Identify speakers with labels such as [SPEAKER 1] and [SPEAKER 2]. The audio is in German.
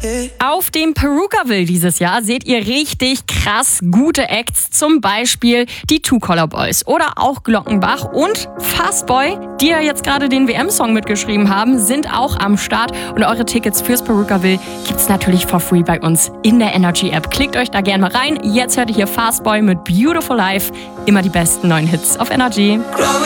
[SPEAKER 1] Auf dem Perukaville dieses Jahr seht ihr richtig krass gute Acts, zum Beispiel die Two Color Boys oder auch Glockenbach und Fastboy, die ja jetzt gerade den WM-Song mitgeschrieben haben, sind auch am Start und eure Tickets fürs Perukaville gibt's natürlich for free bei uns in der Energy-App. Klickt euch da gerne mal rein. Jetzt hört ihr hier Fastboy mit Beautiful Life. Immer die besten neuen Hits auf Energy.